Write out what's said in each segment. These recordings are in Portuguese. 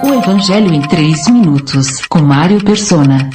O Evangelho em 3 minutos, com Mário Persona.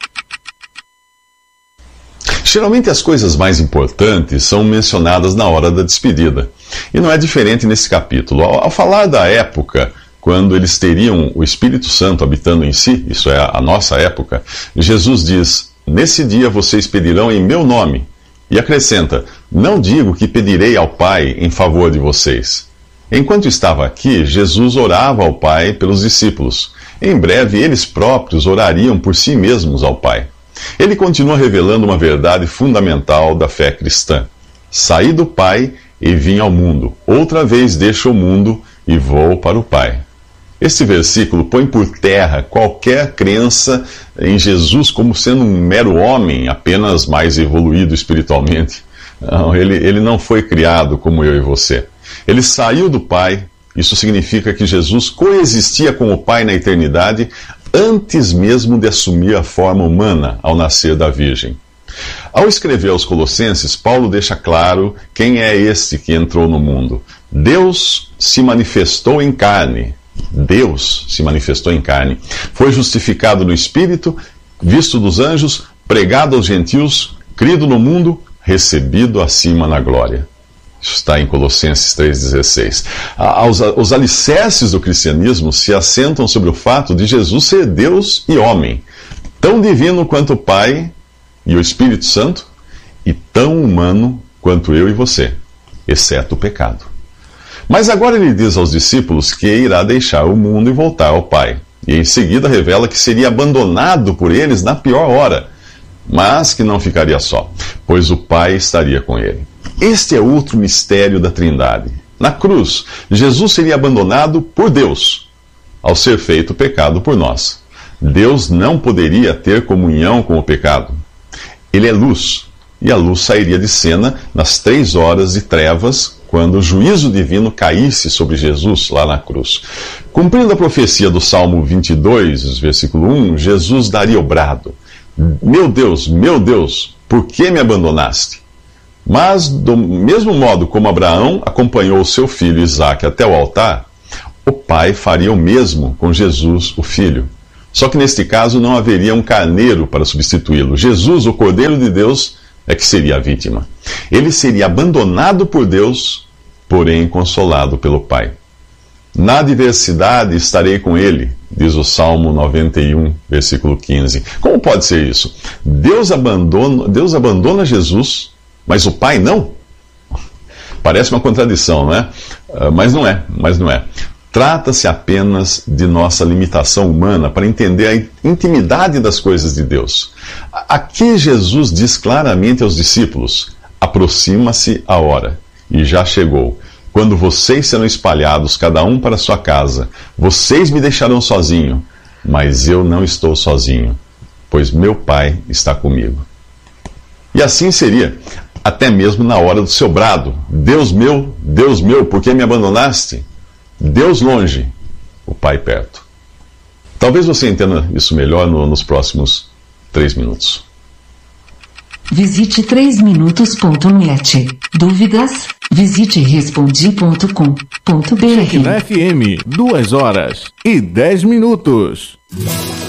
Geralmente as coisas mais importantes são mencionadas na hora da despedida. E não é diferente nesse capítulo. Ao falar da época, quando eles teriam o Espírito Santo habitando em si, isso é a nossa época, Jesus diz: nesse dia vocês pedirão em meu nome. E acrescenta: não digo que pedirei ao Pai em favor de vocês. Enquanto estava aqui, Jesus orava ao Pai pelos discípulos. Em breve, eles próprios orariam por si mesmos ao Pai. Ele continua revelando uma verdade fundamental da fé cristã. Saí do Pai e vim ao mundo. Outra vez deixo o mundo e vou para o Pai. Este versículo põe por terra qualquer crença em Jesus como sendo um mero homem, apenas mais evoluído espiritualmente. Não, ele não foi criado como eu e você. Ele saiu do Pai. Isso significa que Jesus coexistia com o Pai na eternidade antes mesmo de assumir a forma humana ao nascer da Virgem. Ao escrever aos Colossenses, Paulo deixa claro quem é este que entrou no mundo. Deus se manifestou em carne. Deus se manifestou em carne. Foi justificado no Espírito, visto dos anjos, pregado aos gentios, crido no mundo, recebido acima na glória. Isso está em Colossenses 3,16. Os alicerces do cristianismo se assentam sobre o fato de Jesus ser Deus e homem, tão divino quanto o Pai e o Espírito Santo, e tão humano quanto eu e você, exceto o pecado. Mas agora ele diz aos discípulos que irá deixar o mundo e voltar ao Pai. E em seguida revela que seria abandonado por eles na pior hora, mas que não ficaria só, pois o Pai estaria com ele. Este é outro mistério da Trindade. Na cruz, Jesus seria abandonado por Deus, ao ser feito pecado por nós. Deus não poderia ter comunhão com o pecado. Ele é luz, e a luz sairia de cena nas 3 horas de trevas, quando o juízo divino caísse sobre Jesus lá na cruz. Cumprindo a profecia do Salmo 22, versículo 1, Jesus daria o brado: meu Deus, por que me abandonaste? Mas, do mesmo modo como Abraão acompanhou seu filho Isaque até o altar, o Pai faria o mesmo com Jesus, o Filho. Só que neste caso não haveria um carneiro para substituí-lo. Jesus, o Cordeiro de Deus, é que seria a vítima. Ele seria abandonado por Deus, porém consolado pelo Pai. Na adversidade estarei com ele, diz o Salmo 91, versículo 15. Como pode ser isso? Deus abandona Jesus, mas o Pai não? Parece uma contradição, não é? Mas não é. Trata-se apenas de nossa limitação humana para entender a intimidade das coisas de Deus. Aqui Jesus diz claramente aos discípulos: aproxima-se a hora, e já chegou, quando vocês serão espalhados, cada um para sua casa. Vocês me deixarão sozinho, mas eu não estou sozinho, pois meu Pai está comigo. E assim seria, até mesmo na hora do seu brado: Deus meu, por que me abandonaste? Deus longe, o Pai perto. Talvez você entenda isso melhor nos próximos 3 minutos. Visite 3minutos.net. Dúvidas? Visite respondi.com.br. Na FM, 2 horas e 10 minutos.